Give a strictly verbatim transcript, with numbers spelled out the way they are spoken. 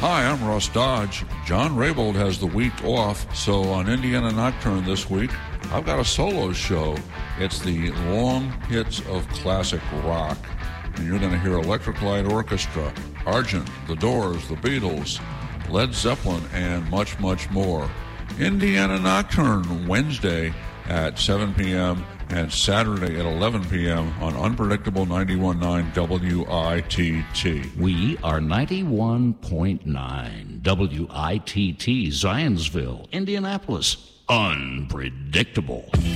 Hi, I'm Russ Dodge. John Raybold has the week off, so on Indiana Nocturne this week, I've got a solo show. It's the long hits of classic rock. And you're going to hear Electric Light Orchestra, Argent, The Doors, The Beatles, Led Zeppelin, and much, much more. Indiana Nocturne, Wednesday at seven p.m. and Saturday at eleven p.m. on Unpredictable ninety-one point nine W I T T. We are ninety-one point nine W I T T, Zionsville, Indianapolis. Unpredictable.